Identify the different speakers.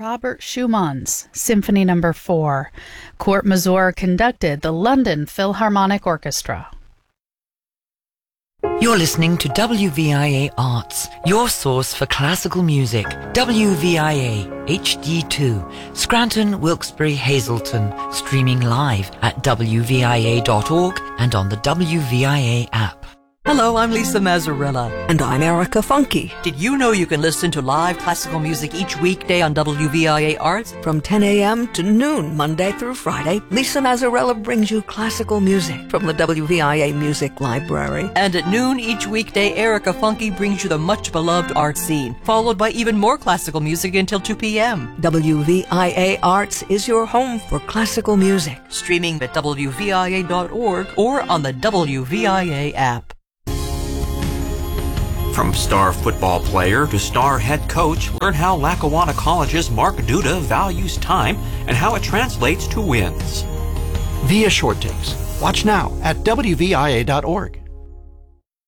Speaker 1: Robert Schumann's Symphony No. 4. Kurt Masur conducted the London Philharmonic Orchestra.
Speaker 2: You're listening to WVIA Arts, your source for classical music. WVIA HD2, Scranton, Wilkes-Barre, Hazleton, streaming live at wvia.org and on the WVIA app.
Speaker 3: Hello, I'm Lisa Mazzarella.
Speaker 4: And I'm Erica Funky.
Speaker 3: Did you know you can listen to live classical music each weekday on WVIA Arts?
Speaker 4: From 10 a.m. to noon, Monday through Friday, Lisa Mazzarella brings you classical music from the WVIA Music Library.
Speaker 3: And at noon each weekday, Erica Funky brings you the much-beloved art scene, followed by even more classical music until 2 p.m.
Speaker 4: WVIA Arts is your home for classical music.
Speaker 3: Streaming at WVIA.org or on the WVIA app.
Speaker 5: From star football player to star head coach, learn how Lackawanna College's Mark Duda values time and how it translates to wins.
Speaker 6: Via Short Takes. Watch now at WVIA.org.